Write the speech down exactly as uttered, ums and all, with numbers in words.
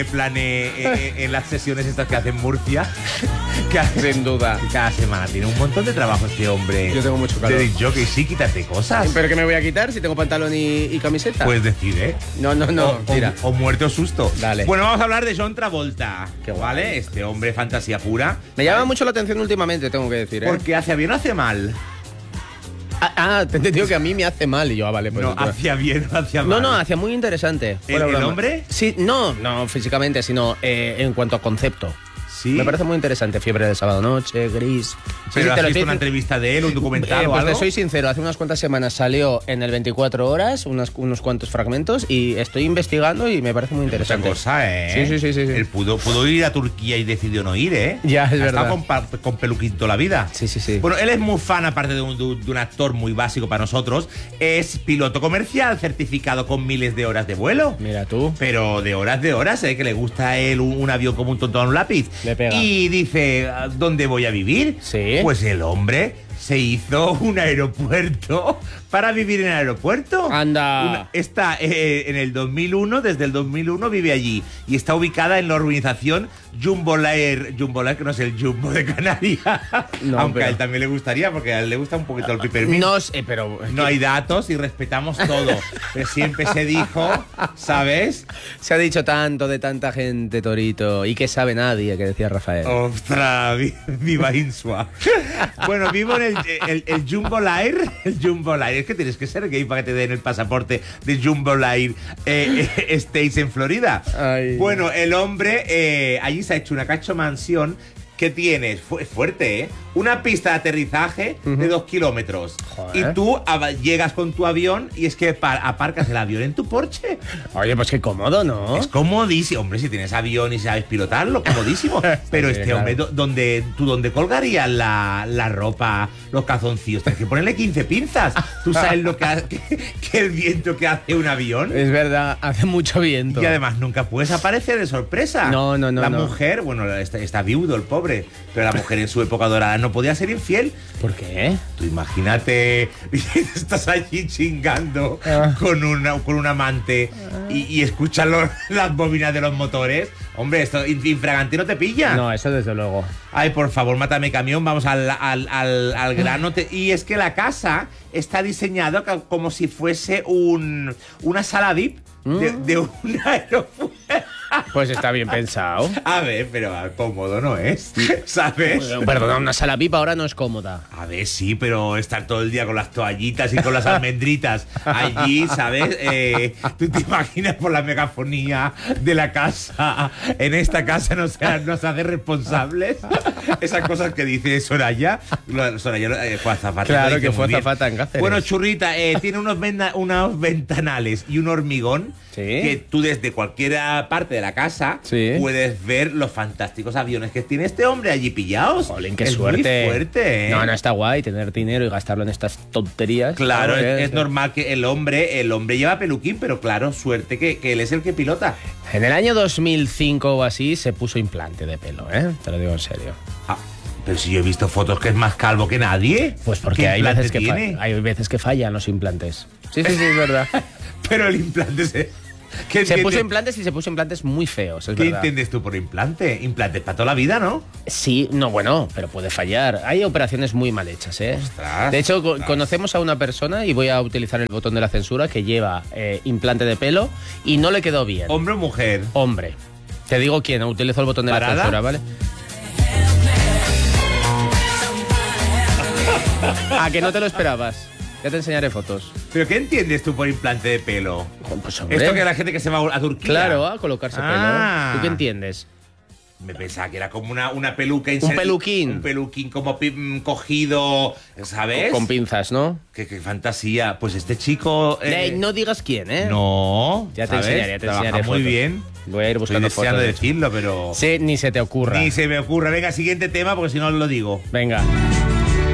En plan, eh, eh, en las sesiones estas que hacen Murcia, que hace, Sin duda. cada semana tiene un montón de trabajo este hombre. Yo tengo mucho calor. De jockey, sí, quítate cosas. ¿Pero qué me voy a quitar si tengo pantalón y, y camiseta? Puedes decir, ¿eh? No, no, no, o, mira. O, o muerte o susto. Dale. Bueno, vamos a hablar de John Travolta. Qué guay. ¿Vale? Este hombre fantasía pura. Me llama mucho la atención últimamente, tengo que decir, ¿eh? Porque hacia bien o hace mal. Ah, ah, te he entendido que a mí me hace mal y yo, ah, vale, pues... No, entonces- hacia bien o hacia No, mal. no, hacia muy interesante. ¿El, Fuera el broma. hombre? Sí, no, no físicamente, sino eh, en cuanto a concepto. Sí. Me parece muy interesante. Fiebre de sábado noche, gris. Pero Sí, has te lo visto estoy una diciendo- entrevista de él, un documental Eh, o pues algo. te soy sincero, hace unas cuantas semanas salió en el veinticuatro horas unas, unos cuantos fragmentos y estoy investigando y me parece muy Mucha interesante. cosa, ¿eh? Sí, sí, sí, sí, sí. Él pudo, pudo ir a Turquía y decidió no ir, ¿eh? Ya, es ha verdad. estado con, pa- con peluquín toda la vida. Sí, sí, sí. Bueno, él es muy fan, aparte de un, de un actor muy básico para nosotros. Es piloto comercial, certificado con miles de horas de vuelo. Mira tú. Pero de horas de horas, ¿eh? Que le gusta a él un, un avión como un tonto a un lápiz. Le pega. Y dice, ¿dónde voy a vivir? Sí. Pues el hombre se hizo un aeropuerto para vivir en el aeropuerto. Anda. Una- está eh, en el dos mil uno, desde el dos mil uno vive allí. Y está ubicada en la urbanización Jumbo Lair, Jumbo Lair, que no es el Jumbo de Canarias. No, Aunque pero- a él también le gustaría, porque a él le gusta un poquito el pipermint. No sé, pero... No hay datos y respetamos todo. Pero siempre se dijo, ¿sabes? Se ha dicho tanto de tanta gente, Torito, y que sabe nadie, que decía Rafael. Ostras, vi- viva Insua. Bueno, vivo en el, el, el Jumbo Lair. El Jumbo Lair. Es que tienes que ser gay para que te den el pasaporte de Jumbo Lair eh, eh, Estates en Florida. Ay. Bueno, el hombre eh, allí se ha hecho una cacho mansión que tiene, fu- es fuerte, ¿eh? Una pista de aterrizaje de dos kilómetros. Joder. Y tú aba- llegas con tu avión y es que pa- aparcas el avión en tu Porsche. Oye, pues qué cómodo, ¿no? Es comodísimo. Hombre, si tienes avión y sabes pilotarlo, comodísimo. Pero Sí, este claro. hombre, do- donde, ¿tú dónde colgarías la, la ropa, los calzoncillos? Tienes que ponerle quince pinzas. ¿Tú sabes lo que, ha- que, que el viento que hace un avión? Es verdad, hace mucho viento. Y además nunca puedes aparecer de sorpresa. No, no, no, La no. mujer, bueno, está, está viudo el pobre, pero la mujer en su época dorada no podía ser infiel. ¿Por qué? Tú imagínate, estás allí chingando Ah. con, una, con un amante y, y escuchas los- las bobinas de los motores. Hombre, esto in- infragante no te pilla. No, eso desde luego. Ay, por favor, mátame camión, vamos al, al, al, al grano. Te- y es que la casa está diseñada ca- como si fuese un, una sala V I P de, de un aeropuerto. Pues está bien pensado. A ver, pero cómodo no es, ¿sabes? Perdona, una sala pipa ahora no es cómoda. A ver, sí, pero estar todo el día con las toallitas y con las almendritas allí, ¿sabes? Eh, ¿Tú te imaginas por la megafonía de la casa? En esta casa nos, nos hace responsables. Esas cosas que dice Soraya. Lo- Soraya eh, fue azafata. Claro lo dice que fue muy bien. azafata en Cáceres. Bueno, churrita, eh, tiene unos, venda- unos ventanales y un hormigón Sí. que tú desde cualquier parte de la casa Sí. puedes ver los fantásticos aviones que tiene este hombre allí pillados. Jolín, qué es suerte. Muy fuerte, ¿eh? No, no está guay tener dinero y gastarlo en estas tonterías. Claro, es, que es normal que el hombre, el hombre lleva peluquín, pero claro, suerte que, que él es el que pilota. En el año dos mil cinco o así se puso implante de pelo, ¿eh? Te lo digo en serio. Ah, pero si yo he visto fotos que es más calvo que nadie. Pues porque ¿Qué hay implante veces, que tiene? fa- hay veces que fallan los implantes. Sí, sí, sí, es verdad. Pero el implante se. ¿Qué, Se entiende- puso implantes y se puso implantes muy feos, es ¿Qué verdad. entiendes tú por implante? Implantes para toda la vida, ¿no? Sí, no, bueno, pero puede fallar. Hay operaciones muy mal hechas, ¿eh? Ostras, de hecho, co- ostras. conocemos a una persona, y voy a utilizar el botón de la censura, que lleva eh, implante de pelo y no le quedó bien. ¿Hombre o mujer? Hombre. Te digo quién, utilizo el botón de la ¿Parada? censura, ¿vale? ¿A que no te lo esperabas? Ya te enseñaré fotos. ¿Pero qué entiendes tú por implante de pelo? Pues, hombre, Esto que la gente que se va a Turquía. claro, a colocarse Ah. pelo. ¿Tú qué entiendes? Me pensaba que era como una, una peluca. Un inser- peluquín. Un peluquín como pi- mm, cogido, ¿sabes? Con pinzas, ¿no? Qué, qué fantasía. Pues este chico... eh, Eh, no digas quién, ¿eh? No. Ya te ¿sabes? enseñaré, te Trabaja enseñaré muy fotos. bien. Voy a ir buscando Estoy deseando fotos. de eso. decirlo, pero... Sí, ni se te ocurra. Ni se me ocurra. Venga, siguiente tema, porque si no lo digo. Venga.